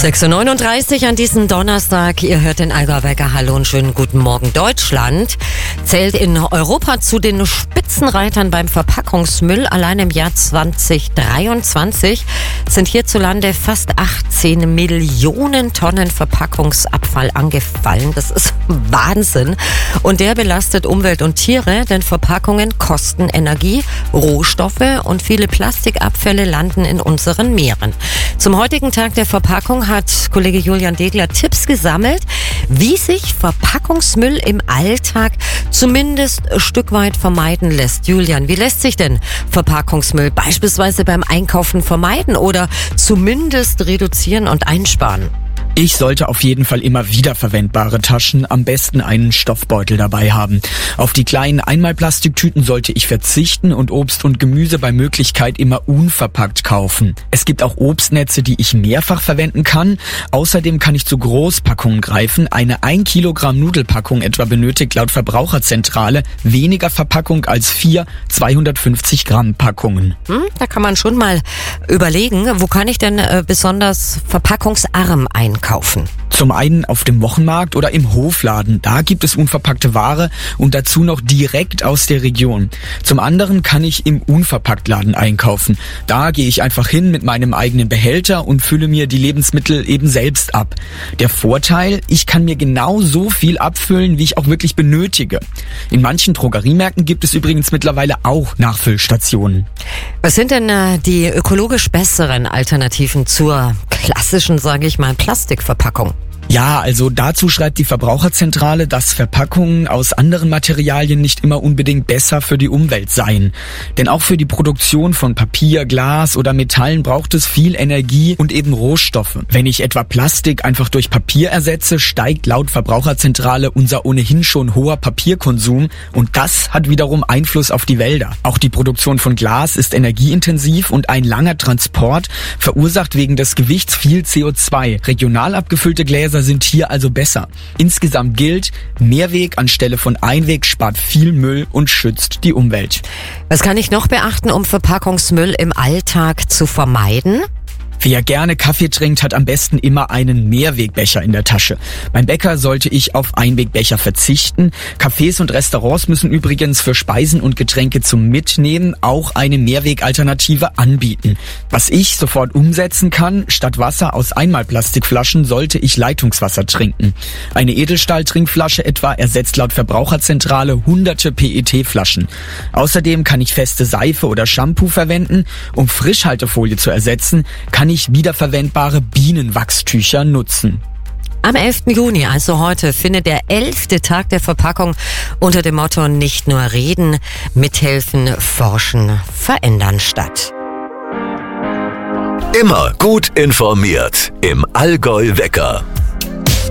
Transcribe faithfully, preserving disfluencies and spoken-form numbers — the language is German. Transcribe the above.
sechs Uhr neununddreißig an diesem Donnerstag. Ihr hört den Allgäuer Wecker. Hallo und schönen guten Morgen. Deutschland zählt in Europa zu den Spitzenreitern beim Verpackungsmüll. Allein im Jahr zwanzig dreiundzwanzig sind hierzulande fast achtzehn Millionen Tonnen Verpackungsabfall angefallen. Das ist Wahnsinn. Und der belastet Umwelt und Tiere, denn Verpackungen kosten Energie, Rohstoffe und viele Plastikabfälle landen in unseren Meeren. Zum heutigen Tag der Verpackung hat Kollege Julian Degler Tipps gesammelt, wie sich Verpackungsmüll im Alltag zumindest ein Stück weit vermeiden lässt. Julian, wie lässt sich denn Verpackungsmüll beispielsweise beim Einkaufen vermeiden oder zumindest reduzieren und einsparen? Ich sollte auf jeden Fall immer wiederverwendbare Taschen, am besten einen Stoffbeutel dabei haben. Auf die kleinen Einmalplastiktüten sollte ich verzichten und Obst und Gemüse bei Möglichkeit immer unverpackt kaufen. Es gibt auch Obstnetze, die ich mehrfach verwenden kann. Außerdem kann ich zu Großpackungen greifen. Eine ein Kilogramm Nudelpackung etwa benötigt laut Verbraucherzentrale weniger Verpackung als vier zweihundertfünfzig Gramm Packungen. Hm, da kann man schon mal überlegen, wo kann ich denn äh, besonders verpackungsarm einkaufen? Kaufen. Zum einen auf dem Wochenmarkt oder im Hofladen. Da gibt es unverpackte Ware und dazu noch direkt aus der Region. Zum anderen kann ich im Unverpacktladen einkaufen. Da gehe ich einfach hin mit meinem eigenen Behälter und fülle mir die Lebensmittel eben selbst ab. Der Vorteil, ich kann mir genau so viel abfüllen, wie ich auch wirklich benötige. In manchen Drogeriemärkten gibt es übrigens mittlerweile auch Nachfüllstationen. Was sind denn äh, die ökologisch besseren Alternativen zur klassischen, sage ich mal, Plastikverpackung? Ja, also dazu schreibt die Verbraucherzentrale, dass Verpackungen aus anderen Materialien nicht immer unbedingt besser für die Umwelt seien. Denn auch für die Produktion von Papier, Glas oder Metallen braucht es viel Energie und eben Rohstoffe. Wenn ich etwa Plastik einfach durch Papier ersetze, steigt laut Verbraucherzentrale unser ohnehin schon hoher Papierkonsum und das hat wiederum Einfluss auf die Wälder. Auch die Produktion von Glas ist energieintensiv und ein langer Transport verursacht wegen des Gewichts viel C O zwei. Regional abgefüllte Gläser sind hier also besser. Insgesamt gilt, Mehrweg anstelle von Einweg spart viel Müll und schützt die Umwelt. Was kann ich noch beachten, um Verpackungsmüll im Alltag zu vermeiden? Wer gerne Kaffee trinkt, hat am besten immer einen Mehrwegbecher in der Tasche. Beim Bäcker sollte ich auf Einwegbecher verzichten. Cafés und Restaurants müssen übrigens für Speisen und Getränke zum Mitnehmen auch eine Mehrwegalternative anbieten. Was ich sofort umsetzen kann, statt Wasser aus Einmalplastikflaschen sollte ich Leitungswasser trinken. Eine Edelstahl-Trinkflasche etwa ersetzt laut Verbraucherzentrale hunderte P E T-Flaschen. Außerdem kann ich feste Seife oder Shampoo verwenden. Um Frischhaltefolie zu ersetzen, kann ich wiederverwendbare Bienenwachstücher nutzen. Am elften Juni, also heute, findet der elfte Tag der Verpackung unter dem Motto Nicht nur reden, mithelfen, forschen, verändern statt. Immer gut informiert im Allgäuer Wecker.